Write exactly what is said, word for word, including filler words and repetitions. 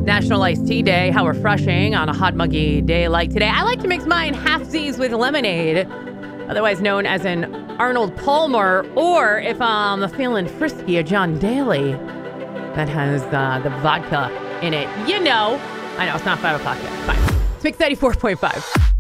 National Iced Tea Day. How refreshing on a hot, muggy day like today. I like to mix mine half-sies with lemonade, otherwise known as an Arnold Palmer, or if I'm feeling frisky, a John Daly that has uh, the vodka in it. You know. I know, it's not five o'clock yet. Fine. It's Mix ninety-four point five.